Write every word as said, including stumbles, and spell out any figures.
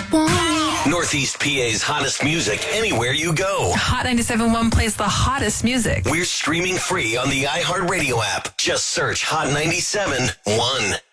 want it. Northeast P A's hottest music anywhere you go. Hot ninety-seven point one plays the hottest music. We're streaming free on the iHeartRadio app. Just search Hot ninety-seven point one.